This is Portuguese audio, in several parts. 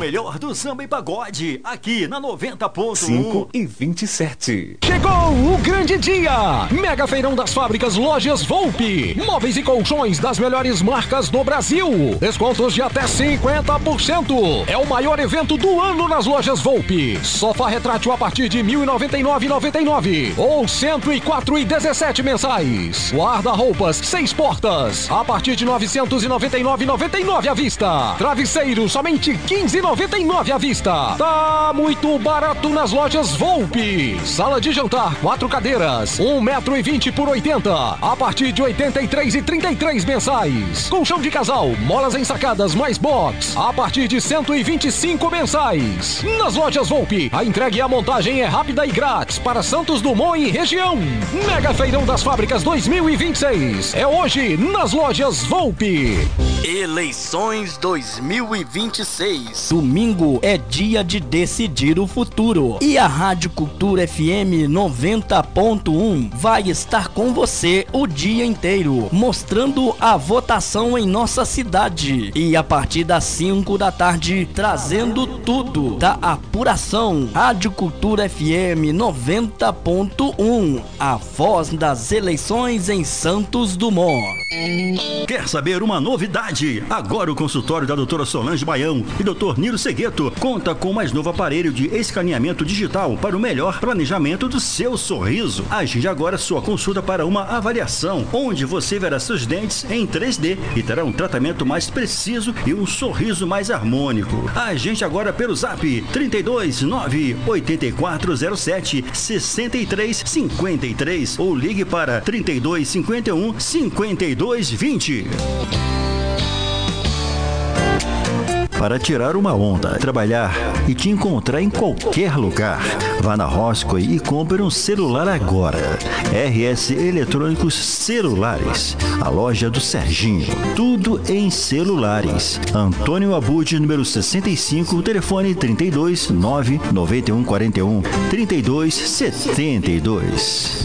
melhor do samba e pagode, aqui na 90.1. 5h27. Chegou o grande dia! Mega Feirão das Fábricas Lojas Volpi. Móveis e colchões das melhores marcas do Brasil. Descontos de até 50%. É o maior evento do ano nas Lojas Volpi. Sofá retrátil a partir de R$ 1.099,99 ou R$ 104,17 mensais. Guarda-roupas 6 portas a partir de R$ 999,99 à vista. Travesseiro somente R$ 15,99 à vista. Tá muito barato nas Lojas Volpi. Sala de jantar 4 cadeiras, 1,20 m por 80, a partir de R$ 83,33 mensais. Colchão de casal, molas ensacadas mais box, a partir de R$ 125 mensais. Nas Lojas Volpi, a entrega e a montagem é rápida e grátis para Santos Dumont e região. Mega Feirão das Fábricas 2026 é hoje nas Lojas Volpi. Eleições 2026. Domingo é dia de decidir o futuro e a Rádio Cultura FM 90.1 vai estar com você o dia inteiro, mostrando a votação em nossa cidade e a partir das 5 da tarde trazendo tudo da apuração. Rádio Cultura FM 90.1, a voz das eleições em Santos Dumont. Quer saber uma novidade? Agora o consultório da doutora Solange Baião e doutor Niro Segueto conta com o mais novo aparelho de escaneamento digital para o melhor planejamento do seu sorriso. Agende agora sua consulta para uma avaliação, onde você verá seus dentes em 3D e terá um tratamento mais preciso e um sorriso mais harmônico. Agende agora pelo zap 32 9 8407 6353 ou ligue para 32 51 52 20. Para tirar uma onda, trabalhar e te encontrar em qualquer lugar. Vá na Roscoe e compre um celular agora. RS Eletrônicos Celulares, a loja do Serginho. Tudo em celulares. Antônio Abud, número 65, telefone 32 9 91 41 32 72.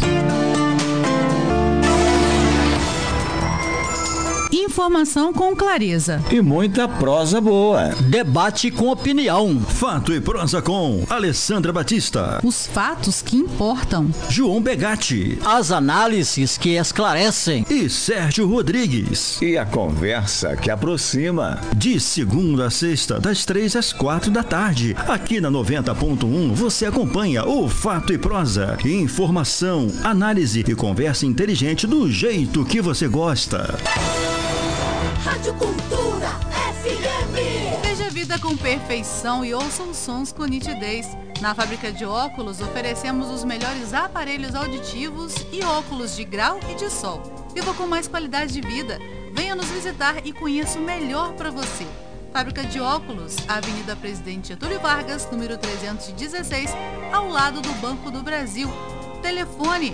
Informação com clareza e muita prosa boa. Debate com opinião. Fato e prosa com Alessandra Batista. Os fatos que importam. João Begatti. As análises que esclarecem. E Sérgio Rodrigues. E a conversa que aproxima. De segunda a sexta, das 3 às 4 da tarde. Aqui na 90.1 você acompanha o Fato e Prosa. Informação, análise e conversa inteligente do jeito que você gosta. Rádio Cultura FM. Veja a vida com perfeição e ouça os sons com nitidez. Na Fábrica de Óculos oferecemos os melhores aparelhos auditivos e óculos de grau e de sol. Viva com mais qualidade de vida. Venha nos visitar e conheça o melhor para você. Fábrica de Óculos, Avenida Presidente Getúlio Vargas, número 316, ao lado do Banco do Brasil. Telefone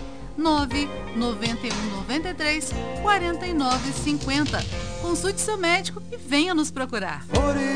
99193 4950. Consulte seu médico e venha nos procurar.